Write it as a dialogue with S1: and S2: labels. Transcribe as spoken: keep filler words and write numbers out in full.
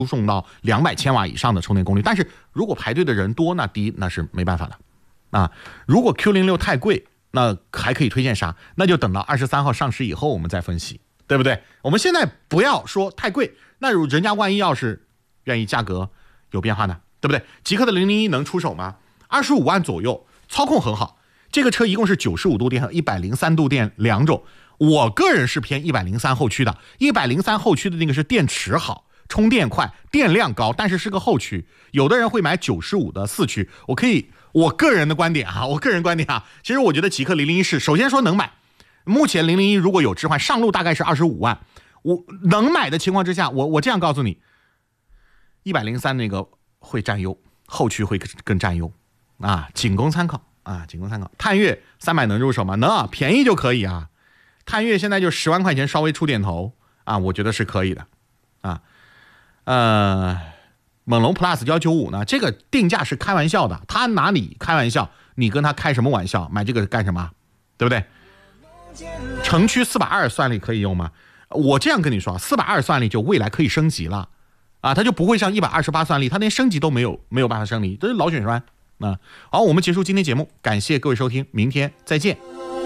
S1: 输送到两百千瓦以上的充电功率。但是如果排队的人多，那第一那是没办法的啊。如果 Q 零六 太贵，那还可以推荐啥？那就等到二十三号上市以后我们再分析，对不对？我们现在不要说太贵，那人家万一要是愿意价格有变化呢，对不对？极氪的零零一能出手吗？二十五万左右，操控很好。这个车一共是九十五度电和一百零三度电两种，我个人是偏一百零三后驱的。一百零三后驱的那个是电池好，充电快，电量高，但是是个后驱。有的人会买九十五的四驱，我可以，我个人的观点啊，我个人观点啊，其实我觉得极氪零零一是首先说能买，目前零零一如果有置换上路大概是二十五万，我能买的情况之下，我我这样告诉你，一百零三那个会占优，后驱会更占优啊，仅供参考。啊，仅供参考。探岳三百能入手吗？能啊，便宜就可以啊。探岳现在就十万块钱，稍微出点头啊，我觉得是可以的啊。呃，猛龙 Plus 一九五呢，这个定价是开玩笑的，他拿你开玩笑，你跟他开什么玩笑？买这个干什么？对不对？城区四百二十算力可以用吗？我这样跟你说，四百二十算力就未来可以升级了啊，它就不会像一百二十八算力，它连升级都没有，没有办法升级，这是老选栓。啊，好，我们结束今天节目，感谢各位收听，明天再见。